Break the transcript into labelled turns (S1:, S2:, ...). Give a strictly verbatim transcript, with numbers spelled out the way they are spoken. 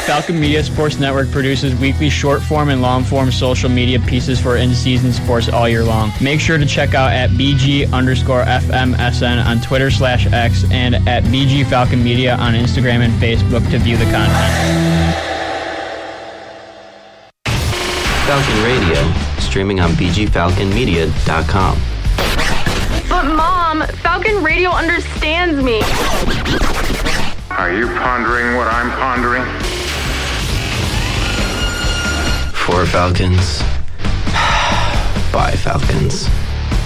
S1: Falcon Media Sports Network produces weekly short-form and long-form social media pieces for in-season sports all year long. Make sure to check out at BG underscore FMSN on Twitter slash X and at B G Falcon Media on Instagram and Facebook to view the content.
S2: Falcon Radio, streaming on b g falcon media dot com.
S3: But Mom, Falcon Radio understands me.
S4: Are you pondering what I'm pondering?
S2: For Falcons, by Falcons.